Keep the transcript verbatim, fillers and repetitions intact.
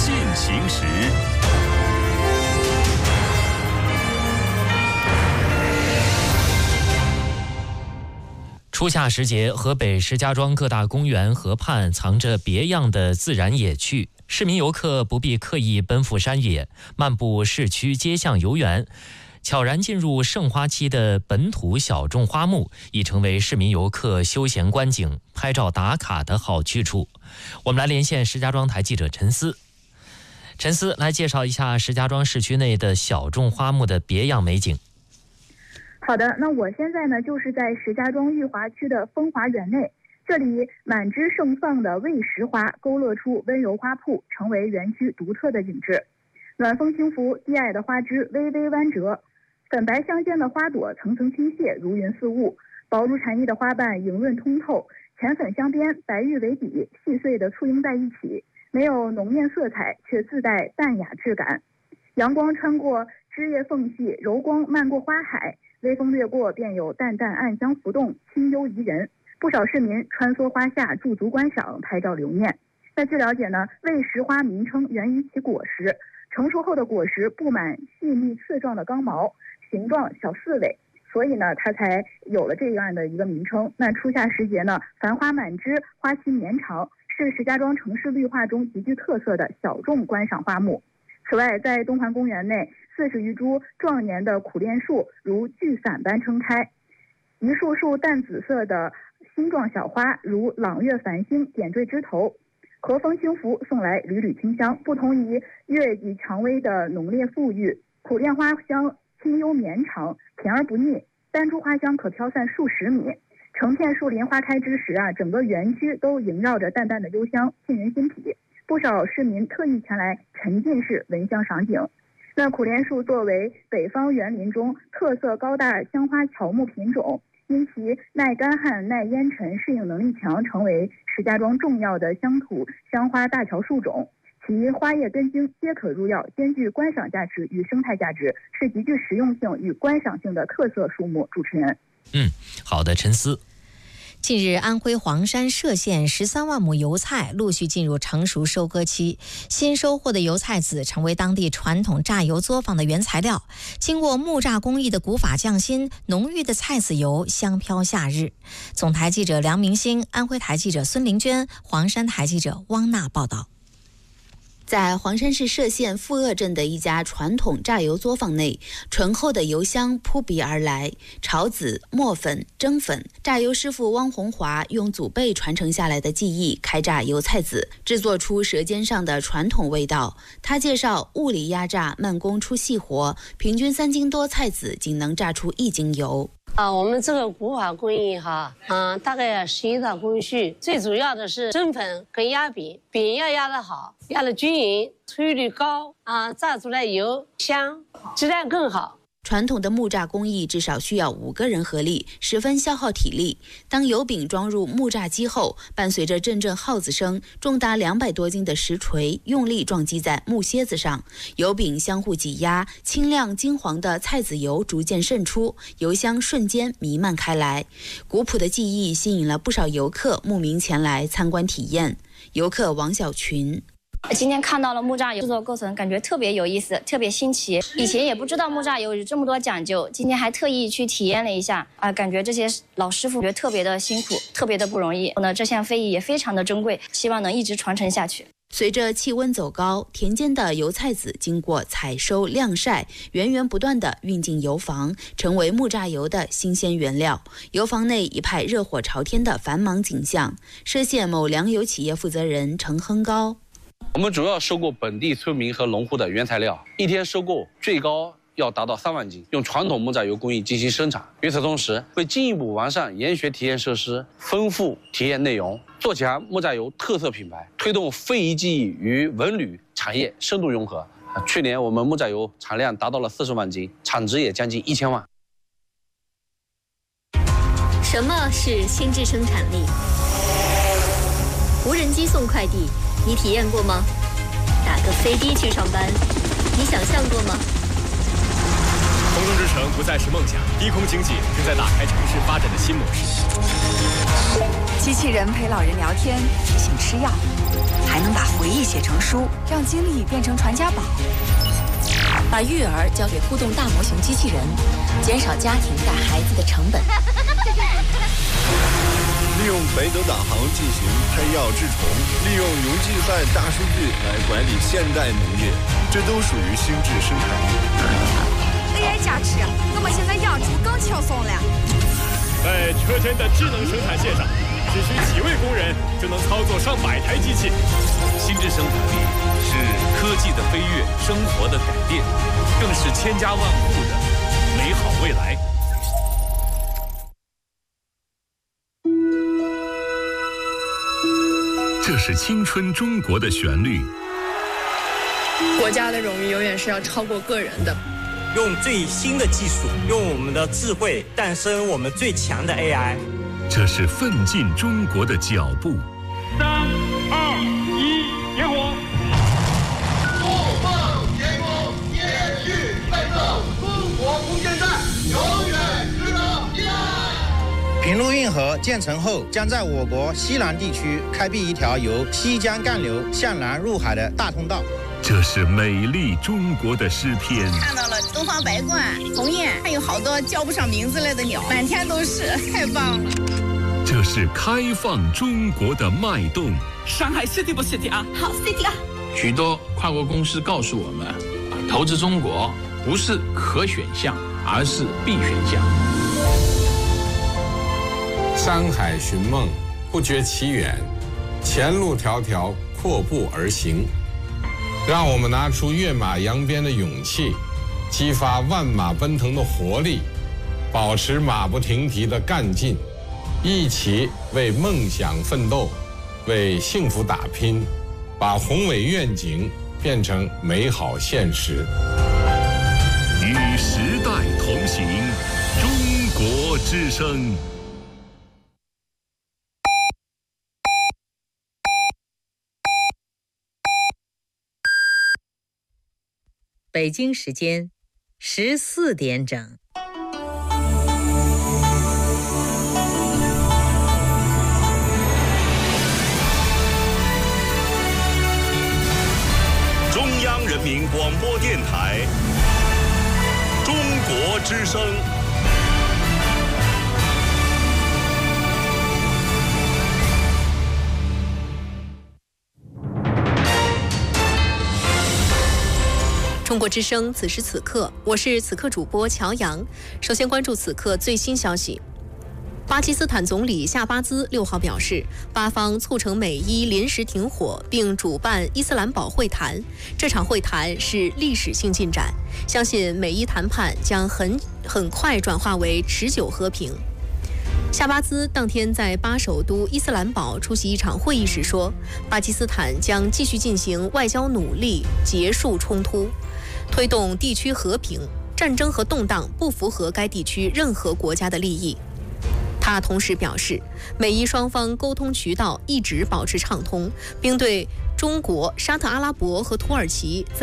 进行时。 初夏时节，河北石家庄各大公园河畔藏着别样的自然野趣，市民游客不必刻意奔赴山野，漫步市区街巷游园，悄然进入盛花期的本土小众花木，已成为市民游客休闲观景、拍照打卡的好去处。我们来连线石家庄台记者陈思。陈思来介绍一下石家庄市区内的小众花木的别样美景。 好的，那我现在呢就是在石家庄裕华区的风华园内，这里满枝盛放的魏石花勾勒出温柔花铺，成为园区独特的景致。暖风轻拂，低矮的花枝微微弯折，粉白相间的花朵层层倾泻，如云似雾，薄如蝉翼的花瓣莹润通透，浅粉镶边，白玉为底，细碎的簇拥在一起，没有浓艳色彩，却自带淡雅质感。阳光穿过枝叶缝隙，柔光漫过花海，微风掠过，便有淡淡暗香浮动，清幽宜人。不少市民穿梭花下，驻足观赏，拍照留念。那据了解呢，魏石花名称源于其果实，成熟后的果实布满细密刺状的刚毛，形状小四尾，所以呢，它才有了这样的一个名称。那初夏时节呢，繁花满枝，花期绵长，是石家庄城市绿化中极具特色的小众观赏花木。此外，在东环公园内，四十余株壮年的苦楝树如聚伞般撑开，一束束淡紫色的星状小花如朗月繁星点缀枝头，和风轻拂，送来缕缕清香。不同于月季蔷薇的浓烈馥郁，苦楝花香清幽绵长，甜而不腻，单株花香可飘散数十米。成片树林花开之时啊，整个园区都萦绕着淡淡的幽香，沁人心脾。不少市民特意前来沉浸式闻香赏景。那苦楝树作为北方园林中特色高大香花乔木品种，因其耐干旱、耐烟尘、适应能力强，成为石家庄重要的乡土香花大乔树种。其花叶根茎皆可入药，兼具观赏价值与生态价值，是极具实用性与观赏性的特色树木。主持人， 嗯，好的，陈思。 近日，安徽黄山歙县十三万亩油菜陆续进入成熟收割期，新收获的油菜籽成为当地传统榨油作坊的原材料。经过木榨工艺的古法匠心，浓郁的菜籽油香飘夏日。总台记者梁明星、安徽台记者孙玲娟、黄山台记者汪娜报道。 在黄山市歙县富鄂镇的一家传统榨油作坊内，醇厚的油香扑鼻而来。炒籽、磨粉、蒸粉，榨油师傅汪红华用祖辈传承下来的技艺开榨油菜籽，制作出舌尖上的传统味道。他介绍，物理压榨，慢工出细活，平均三斤多菜籽仅能榨出一斤油。 啊，我们这个古法工艺哈，嗯，大概十一道工序，最主要的是蒸粉跟压饼，饼要压得好，压得均匀，出油率高啊，榨出来油香，质量更好。 传统的木榨工艺至少需要五个人合力，十分消耗体力。当油饼装入木榨机后，伴随着阵阵号子声，重达两百多斤的石锤用力撞击在木楔子上，油饼相互挤压，清亮金黄的菜籽油逐渐渗出，油香瞬间弥漫开来。古朴的技艺吸引了不少游客慕名前来参观体验。游客王小群。 今天看到了木榨油制作过程，感觉特别有意思，特别新奇。以前也不知道木榨油有这么多讲究，今天还特意去体验了一下啊，感觉这些老师傅觉得特别的辛苦，特别的不容易。那这项非遗也非常的珍贵，希望能一直传承下去。 随着气温走高，田间的油菜籽经过采收、晾晒，源源不断地运进油房，成为木榨油的新鲜原料。油房内一派热火朝天的繁忙景象。歙县某粮油企业负责人程亨高。 我们主要收购本地村民和农户的原材料，一天收购最高要达到三万斤，用传统木榨油工艺进行生产。与此同时，为进一步完善研学体验设施，丰富体验内容，做强木榨油特色品牌，推动非遗技艺与文旅产业深度融合。去年我们木榨油产量达到了四十万斤，产值也将近一千万。 什么是心智生产力？无人机送快递，你体验过吗？打个飞的去上班，你想象过吗？ 空中之城不再是梦想，低空经济正在打开城市发展的新模式。 机器人陪老人聊天，提醒吃药。 还能把回忆写成书， 让经历变成传家宝。 把育儿交给互动大模型机器人，减少家庭带孩子的成本。 利用北斗导航进行配药治虫，利用云计算大数据来管理现代农业，这都属于心智生产力。 A I 加持，我们现在养猪更轻松了。 在车间的智能生产线上，只需几位工人就能操作上百台机器。 心智生产力是科技的飞跃，生活的改变，更是千家万户的美好未来。 这是青春中国的旋律。 国家的荣誉永远是要超过个人的。 用最新的技术，用我们的智慧诞生我们最强的 A I。 这是奋进中国的脚步。 三二一，点火！ 不放天空，延续奋斗，中国空间站永远值得依赖。 平陆运河建成后，将在我国西南地区开辟一条由西江干流向南入海的大通道。 这是美丽中国的诗篇。 看到了东方白鹳、鸿雁，还有好多叫不上名字来的鸟，满天都是，太棒了。 这是开放中国的脉动。 上海 city 不 city 啊？ 好 city 啊！ 许多跨国公司告诉我们，投资中国不是可选项，而是必选项。 山海寻梦，不觉其远；前路迢迢，阔步而行。让我们拿出跃马扬鞭的勇气，激发万马奔腾的活力，保持马不停蹄的干劲，一起为梦想奋斗，为幸福打拼，把宏伟愿景变成美好现实。 与时代同行，中国之声。 北京时间十四点整。 中央人民广播电台，中国之声。 中国之声，此时此刻，我是此刻主播乔阳。首先关注此刻最新消息。巴基斯坦总理夏巴兹六号表示，巴方促成美伊临时停火，并主办伊斯兰堡会谈。这场会谈是历史性进展，相信美伊谈判将很很快转化为持久和平。夏巴兹当天在巴首都伊斯兰堡出席一场会议时说，巴基斯坦将继续进行外交努力，结束冲突，推动地区和平。战争和动荡不符合该地区任何国家的利益。他同时表示，美伊双方沟通渠道一直保持畅通，并对中国、沙特阿拉伯和土耳其在